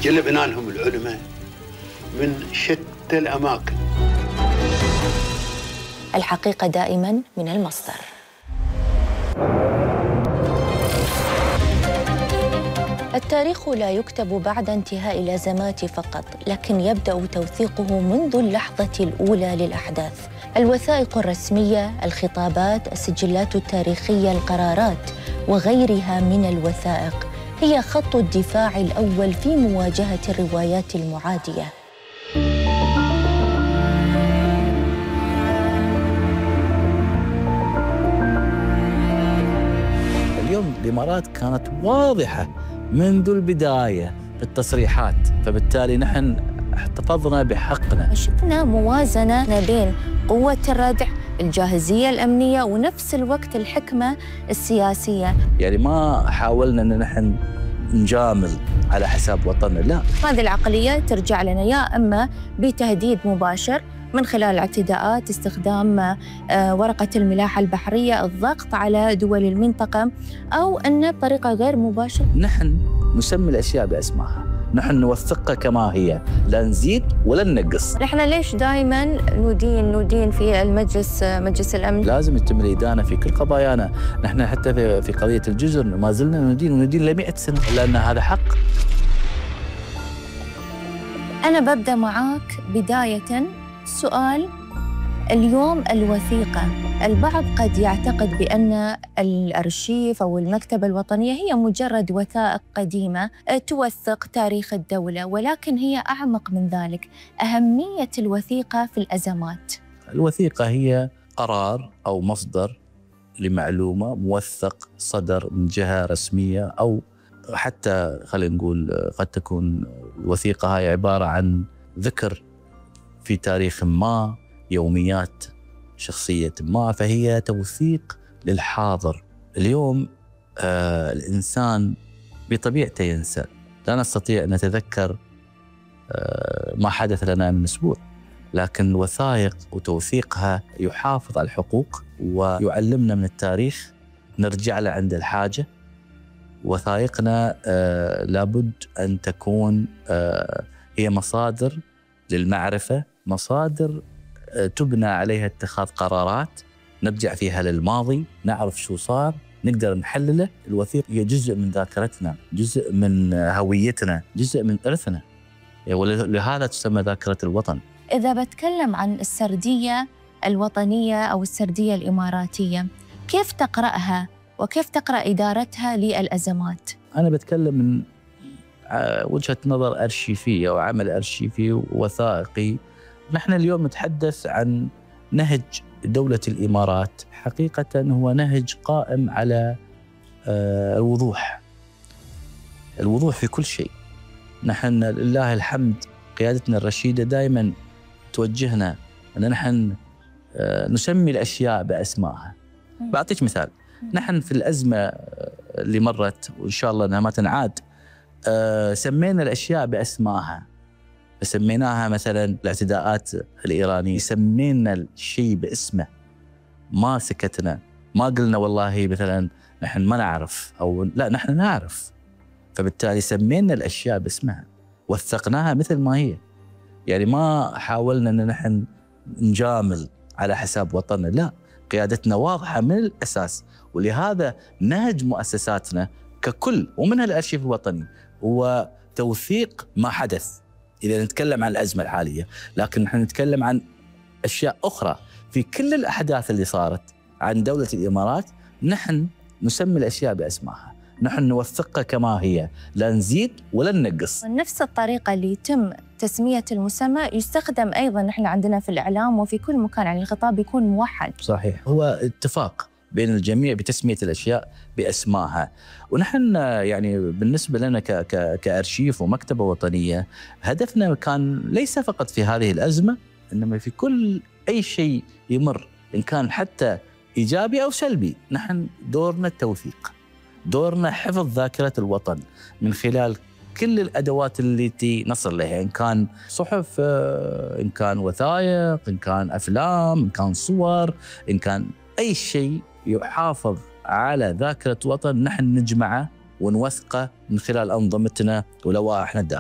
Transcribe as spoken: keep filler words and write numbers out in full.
جلبنا لهم العلماء من شتى الأماكن. الحقيقة دائماً من المصدر. التاريخ لا يكتب بعد انتهاء الأزمات فقط، لكن يبدأ توثيقه منذ اللحظة الأولى للأحداث. الوثائق الرسمية، الخطابات، السجلات التاريخية، القرارات وغيرها من الوثائق هي خط الدفاع الأول في مواجهة الروايات المعادية. اليوم الإمارات كانت واضحة منذ البداية في التصريحات، فبالتالي نحن احتفظنا بحقنا. شفنا موازنة ما بين قوة الردع، الجاهزية الأمنية، ونفس الوقت الحكمة السياسية. يعني ما حاولنا أن نحن نجامل على حساب وطننا، لا. هذه العقلية ترجع لنا يا إما بتهديد مباشر من خلال اعتداءات، استخدام ورقة الملاحة البحرية، الضغط على دول المنطقة، أو أن بطريقة غير مباشرة نحن نسمي الأشياء بأسمائها، نحن نوثقها كما هي، لا نزيد ولا ننقص. نحن ليش دائما ندين ندين في المجلس مجلس الأمن؟ لازم يتم الإدانة في كل قضايانا. نحن حتى في في قضية الجزر ما زلنا ندين وندين لمئة سنة، لأن هذا حق. أنا ببدأ معاك بداية سؤال. اليوم الوثيقة، البعض قد يعتقد بأن الأرشيف أو المكتبة الوطنية هي مجرد وثائق قديمة توثق تاريخ الدولة، ولكن هي أعمق من ذلك. أهمية الوثيقة في الأزمات. الوثيقة هي قرار أو مصدر لمعلومة موثق صدر من جهة رسمية، أو حتى خلينا نقول قد تكون الوثيقة هاي عبارة عن ذكر في تاريخ ما، يوميات شخصية ما، فهي توثيق للحاضر. اليوم آه الإنسان بطبيعته ينسى، لا نستطيع أن نتذكر آه ما حدث لنا من أسبوع، لكن الوثائق وتوثيقها يحافظ على الحقوق ويعلمنا من التاريخ نرجع له عند الحاجة. وثائقنا آه لابد أن تكون آه هي مصادر للمعرفة، مصادر تبنى عليها اتخاذ قرارات، نرجع فيها للماضي، نعرف شو صار، نقدر نحلله. الوثيقة هي جزء من ذاكرتنا، جزء من هويتنا، جزء من إرثنا، ولهذا تسمى ذاكرة الوطن. إذا بتكلم عن السردية الوطنية أو السردية الإماراتية، كيف تقرأها وكيف تقرأ إدارتها للأزمات؟ أنا بتكلم من وجهة نظر أرشيفية وعمل أرشيفي ووثائقي. نحن اليوم نتحدث عن نهج دولة الإمارات، حقيقة هو نهج قائم على الوضوح، الوضوح في كل شيء. نحن لله الحمد قيادتنا الرشيدة دائما توجهنا أن نحن نسمي الأشياء بأسمائها. بعطيك مثال، نحن في الأزمة اللي مرت وإن شاء الله أنها ما تنعاد، سمينا الأشياء بأسمائها، فسميناها مثلا الاعتداءات الإيرانية، سمينا الشيء باسمه، ما سكتنا، ما قلنا والله مثلا نحن ما نعرف أو لا، نحن نعرف، فبالتالي سمينا الأشياء باسمها، وثقناها مثل ما هي. يعني ما حاولنا أن نحن نجامل على حساب وطننا، لا، قيادتنا واضحة من الأساس. ولهذا نهج مؤسساتنا ككل ومنها الأرشيف الوطني هو توثيق ما حدث إذا نتكلم عن الأزمة الحالية، لكن نحن نتكلم عن أشياء أخرى في كل الأحداث اللي صارت عن دولة الإمارات. نحن نسمي الأشياء بأسمائها، نحن نوثقها كما هي، لا نزيد ولا ننقص. نفس الطريقة اللي يتم تسمية المسمى يستخدم أيضاً نحن عندنا في الإعلام وفي كل مكان، يعني الخطاب يكون موحد. صحيح، هو اتفاق بين الجميع بتسمية الأشياء بأسمائها. ونحن يعني بالنسبة لنا ك ك كأرشيف ومكتبة وطنية، هدفنا كان ليس فقط في هذه الأزمة، إنما في كل أي شيء يمر، إن كان حتى إيجابي أو سلبي. نحن دورنا التوثيق، دورنا حفظ ذاكرة الوطن من خلال كل الأدوات التي نصل لها، إن كان صحف، إن كان وثائق، إن كان أفلام، إن كان صور، إن كان أي شيء يحافظ على ذاكرة وطن، نحن نجمعه ونوثقه من خلال أنظمتنا ولوائحنا الداخلية.